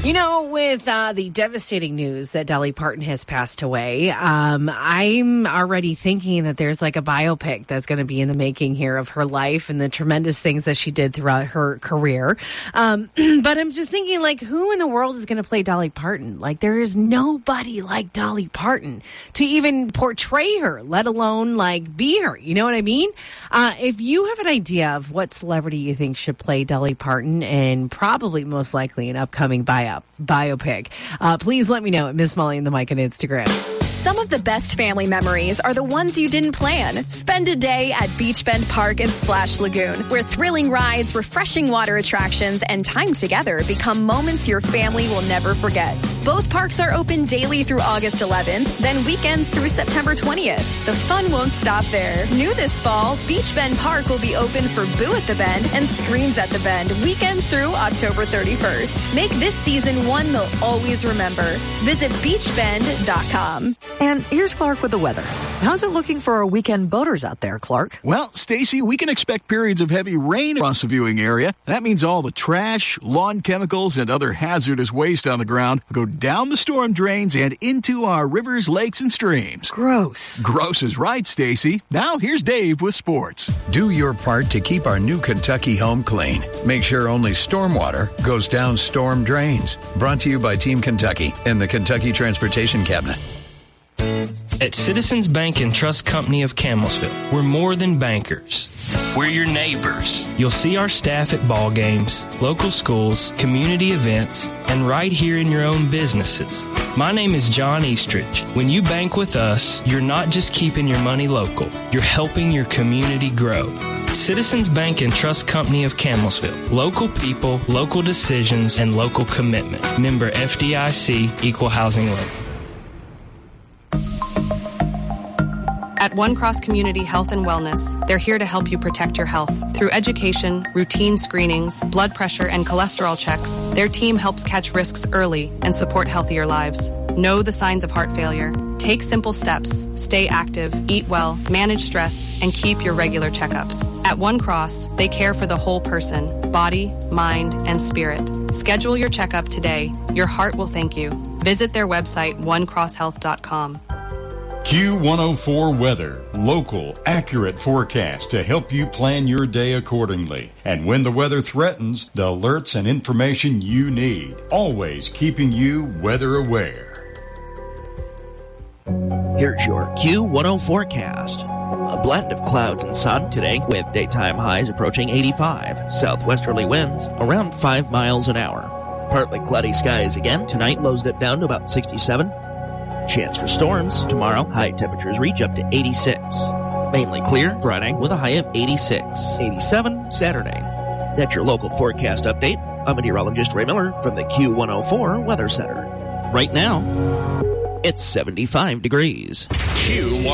With the devastating news that Dolly Parton has passed away, I'm already thinking that there's like a biopic that's going to be in the making here of her life and the tremendous things that she did throughout her career. But I'm just thinking, like, who in the world is going to play Dolly Parton? Like, there is nobody like Dolly Parton to even portray her, let alone, like, be her. You know what I mean? If you have an idea of what celebrity you think should play Dolly Parton, and probably most likely an upcoming biopic, please let me know at Miss Molly and the Mic on Instagram. Some of the best family memories are the ones you didn't plan. Spend a day at Beach Bend Park and Splash Lagoon, where thrilling rides, refreshing water attractions, and time together become moments your family will never forget. Both parks are open daily through August 11th, then weekends through September 20th. The fun won't stop there. New this fall, Beach Bend Park will be open for Boo at the Bend and Screams at the Bend, weekends through October 31st. Make this season one they'll always remember. Visit beachbend.com. And here's Clark with the weather. How's it looking for our weekend boaters out there, Clark? Well, Stacy, we can expect periods of heavy rain across the viewing area. That means all the trash, lawn chemicals, and other hazardous waste on the ground will go down the storm drains and into our rivers, lakes, and streams. Gross. Gross is right, Stacy. Now here's Dave with sports. Do your part to keep our new Kentucky home clean. Make sure only stormwater goes down storm drains. Brought to you by Team Kentucky and the Kentucky Transportation Cabinet. At Citizens Bank and Trust Company of Camelsville, we're more than bankers. We're your neighbors. You'll see our staff at ball games, local schools, community events, and right here in your own businesses. My name is John Eastridge. When you bank with us, you're not just keeping your money local, you're helping your community grow. Citizens Bank and Trust Company of Camelsville. Local people, local decisions, and local commitment. Member FDIC, Equal Housing Lender. At One Cross Community Health and Wellness, they're here to help you protect your health. Through education, routine screenings, blood pressure, and cholesterol checks, their team helps catch risks early and support healthier lives. Know the signs of heart failure. Take simple steps. Stay active, eat well, manage stress, and keep your regular checkups. At One Cross, they care for the whole person, body, mind, and spirit. Schedule your checkup today. Your heart will thank you. Visit their website, onecrosshealth.com. Q104 Weather. Local, accurate forecast to help you plan your day accordingly. And when the weather threatens, the alerts and information you need. Always keeping you weather aware. Here's your Q10 forecast. A blend of clouds and sun today with daytime highs approaching 85. Southwesterly winds around 5 miles an hour. Partly cloudy skies again. Tonight lows dip down to about 67. Chance for storms tomorrow. High temperatures reach up to 86. Mainly clear Friday with a high of 86. 87 Saturday. That's your local forecast update. I'm meteorologist Ray Miller from the Q104 Weather Center. Right now, it's 75 degrees. Q104.